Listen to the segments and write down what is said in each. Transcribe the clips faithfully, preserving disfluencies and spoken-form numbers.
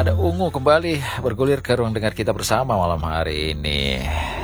ada Ungu kembali bergulir ke ruang dengar kita bersama malam hari ini.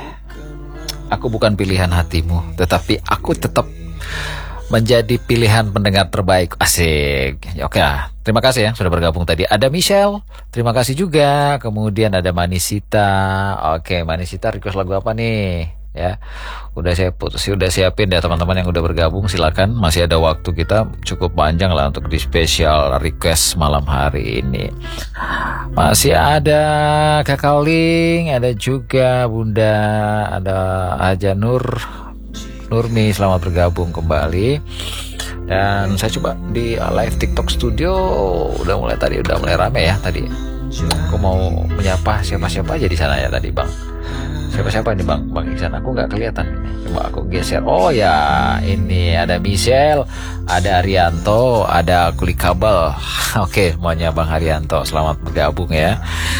Aku bukan pilihan hatimu, tetapi aku tetap menjadi pilihan pendengar terbaik. Asik. Ya, oke lah. Terima kasih ya sudah bergabung tadi. Ada Michelle, terima kasih juga. Kemudian ada Manisita. Oke, Manisita request lagu apa nih? Ya, udah saya putus, udah siapin ya teman-teman yang udah bergabung. Silakan, masih ada waktu kita cukup panjang lah untuk di special request malam hari ini. Masih ada Kakak Ling, ada juga Bunda, ada Aja Nur Nurmi, selamat bergabung kembali. Dan saya coba di live TikTok studio udah mulai tadi udah mulai rame ya tadi. Aku mau menyapa siapa-siapa aja di sana ya tadi, Bang. Siapa-siapa nih Bang? Bang Iksan, aku nggak kelihatan. Coba aku geser. Oh ya, ini ada Michelle, ada Arianto, ada Kulikabel. Oke, semuanya Bang Arianto, selamat bergabung ya.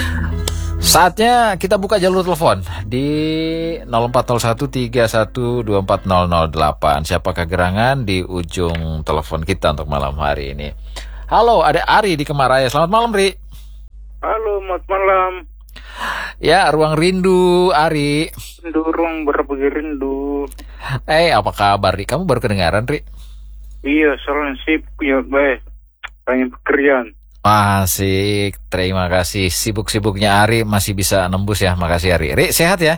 Saatnya kita buka jalur telepon di nol empat nol satu tiga satu dua empat nol nol delapan. Siapakah gerangan di ujung telepon kita untuk malam hari ini? Halo, ada Ari di Kemaraya. Selamat malam, Ri. Halo, selamat malam. Ya, ruang rindu, Ari. Rindu, ruang berbagi rindu. Eh, apa kabar, Ri? Kamu baru kedengaran, Ri? Iya, soalnya sip, ya, baik. Pengen pekerjaan. Asik, terima kasih. Sibuk-sibuknya Ari masih bisa nembus ya. Makasih, Ari. Ri, sehat ya?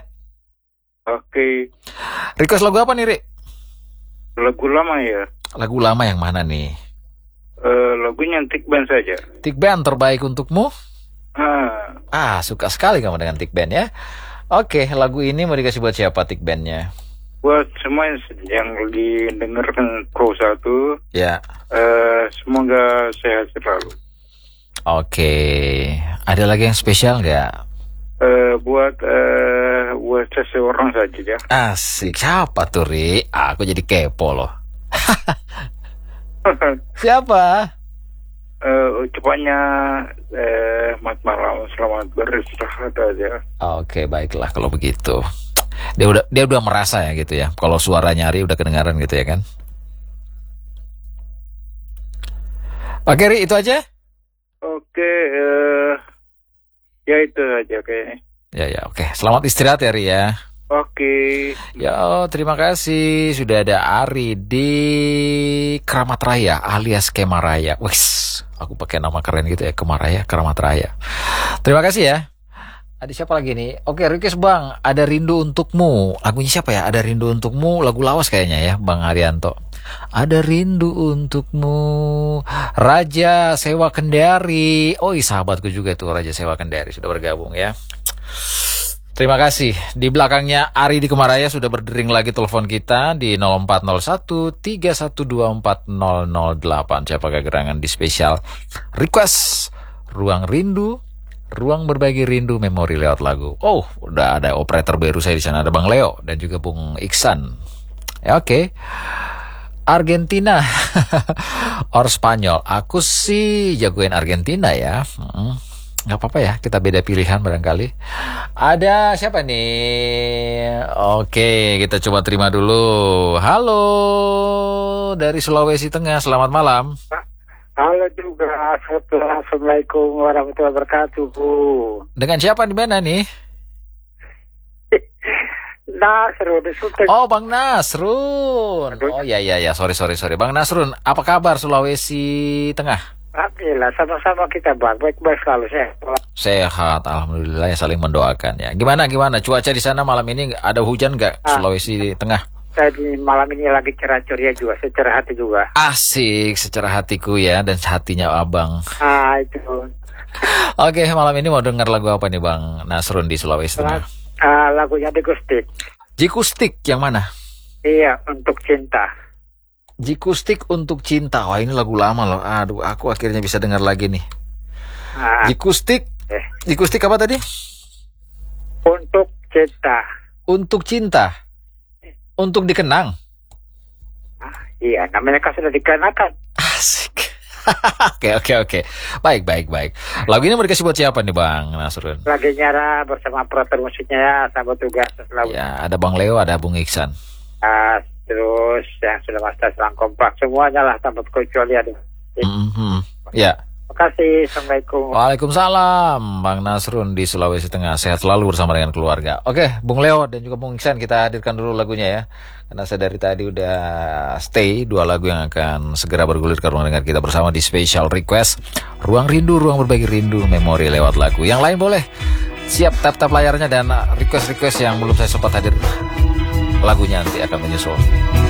Oke. Request lagu apa nih, Ri? Lagu lama ya? Lagu lama yang mana nih? Uh, lagunya Tik Band saja. Tik Band terbaik untukmu? Ah. Ah, suka sekali kamu dengan Tik Band ya. Oke, lagu ini mau dikasih buat siapa Tik Bandnya? Buat semua yang lagi dengarkan Pro satu. Ya. Uh, semoga sehat selalu. Oke, ada lagi yang spesial nggak? Uh, buat uh, buat seseorang saja ya. Asik, siapa tuh Ri? Aku jadi kepo loh. Siapa? Uh, ucapannya eh, selamat malam, selamat beristirahat aja. Oke, baiklah kalau begitu. Dia udah dia udah merasa ya gitu ya. Kalau suara nyari udah kedengaran gitu ya kan. Oke, Ri, itu aja. Oke, uh, ya itu aja kayaknya. Ya ya, oke. Selamat istirahat ya, Ri ya. Oke. Ya, terima kasih. Sudah ada Ari di Keramat Raya alias Kemaraya. Wis, aku pakai nama keren gitu ya, Kemaraya, Keramat Raya. Terima kasih ya. Ada siapa lagi nih? Oke, request Bang, ada Rindu Untukmu. Lagunya siapa ya? Ada Rindu Untukmu, lagu lawas kayaknya ya, Bang Arianto. Ada Rindu Untukmu, Raja Sewa Kendari. Oh, sahabatku juga tuh Raja Sewa Kendari sudah bergabung ya. Terima kasih. Di belakangnya Ari di Kemaraya sudah berdering lagi telepon kita di nol empat nol satu tiga satu dua empat nol nol delapan. Siapa gerangan di spesial request Ruang Rindu, Ruang Berbagi Rindu Memori lewat lagu. Oh, udah ada operator baru saya di sana, ada Bang Leo dan juga Bung Iksan. Ya, oke. Okay. Argentina or Spanyol. Aku sih jagoin Argentina ya. Hmm. Gak apa-apa ya, kita beda pilihan barangkali. Ada siapa nih? Oke, kita coba terima dulu. Halo, dari Sulawesi Tengah, selamat malam. Halo juga, Assalamualaikum warahmatullahi wabarakatuh. Dengan siapa di mana nih? Nasrun. Oh, Bang Nasrun. Oh ya ya ya, sorry sorry sorry. Bang Nasrun, apa kabar Sulawesi Tengah? Alhamdulillah, sama-sama kita Bang, baik-baik selalu sehat. Sehat, alhamdulillah ya, saling mendoakan ya. Gimana gimana cuaca di sana malam ini, ada hujan nggak ah, Sulawesi Tengah? Tadi malam ini lagi cerah ceria juga, secerah hati juga. Asik, secerah hatiku ya dan hatinya Abang. Ah itu. Oke, malam ini mau dengar lagu apa nih Bang Nasrun di Sulawesi Tengah? Uh, lagunya Jikustik. Jikustik yang mana? Iya, Untuk Cinta. Jikustik Untuk Cinta. Wah, ini lagu lama loh. Aduh, aku akhirnya bisa dengar lagi nih. Ah, Jikustik. Eh. Jikustik apa tadi? Untuk Cinta. Untuk Cinta. Untuk dikenang. Ah, iya, namanya kan sudah dikenakan. Asik. Oke oke oke. Baik baik baik. Lagu ini mau dikasih buat siapa nih Bang Nasrun? Lagi nyara bersama operator musiknya ya, sahabat tugas selalu. Ya, ada Bang Leo, ada Bung Iksan. Ah, terus yang sudah master selang kompak semuanya lah tanpa kecuali ada. Mm-hmm. Ya. Makasih, Assalamualaikum. Waalaikumsalam, Bang Nasrun di Sulawesi Tengah. Sehat selalu bersama dengan keluarga. Oke, Bung Leo dan juga Bung Iksan, kita hadirkan dulu lagunya ya. Karena saya dari tadi udah stay dua lagu yang akan segera bergulir ke ruang dengar kita bersama di special request. Ruang rindu, ruang berbagi rindu, memori lewat lagu. Yang lain boleh siap tap-tap layarnya dan request-request yang belum saya sempat hadir. Lagunya nanti akan menyusul.